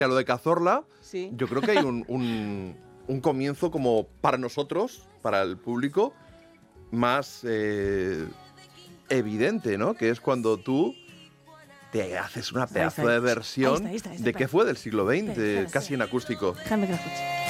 a lo de Cazorla, Sí. yo creo que hay un comienzo como para nosotros, para el público, más evidente, ¿no? Que es cuando tú te haces una pedazo de versión Ahí está, de qué fue del siglo XX, espera. casi en acústico. Déjame que lo escuche.